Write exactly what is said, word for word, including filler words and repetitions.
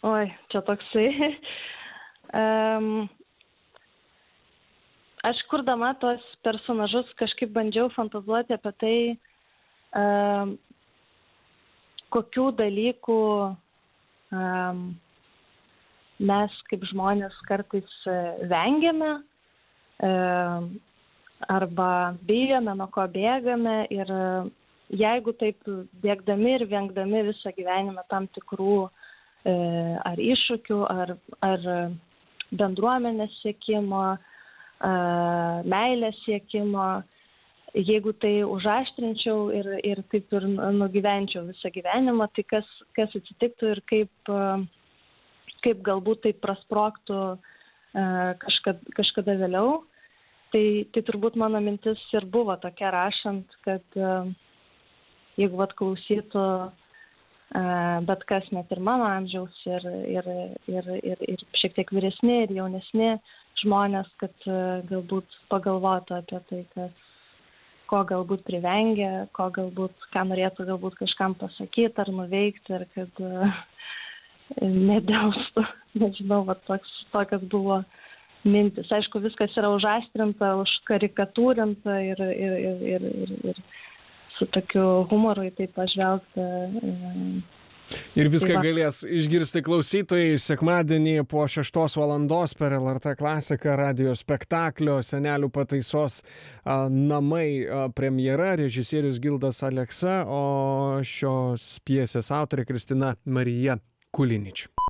oi, čia toksai. um, aš kurdama tos personažus kažkaip bandžiau fantazuoti apie tai, um, kokių dalykų um, mes kaip žmonės kartais vengiame, um, arba bijome, nuo ko bėgame ir jeigu taip bėgdami ir vengdami visą gyvenimą tam tikrų e, ar iššūkių, ar, ar bendruomenės siekimo, e, meilės siekimo, jeigu tai užaštrinčiau ir, ir taip ir nugyvenčiau visą gyvenimą, tai kas, kas atsitiktų ir kaip, kaip galbūt tai prasprogtų e, kažkada, kažkada vėliau. Tai, tai turbūt mano mintis ir buvo tokia rašant, kad uh, jeigu vat klausytų uh, bet kas net ir mano amžiaus ir, ir, ir, ir, ir šiek tiek vyresni ir jaunesni žmonės, kad uh, galbūt pagalvotų apie tai, kas, ko galbūt privengia, ko galbūt, ką norėtų galbūt kažkam pasakyti ar nuveikti ir kad uh, nedelstų. Nežinau, vat toks, tokias buvo mintis. Aišku, viskas yra užaštrinta, užkarikatūrinta ir, ir, ir, ir, ir, ir su tokiu humoru į tai pažvelgta. Ir viską tai va. Galės išgirsti klausytojai sekmadienį po šeštos valandos per L R T klasiką radijo spektaklio Senelių pataisos a, namai a, premjera, režisierius Gildas Aleksa, o šios pjesės autorė Kristina Marija Kulinič.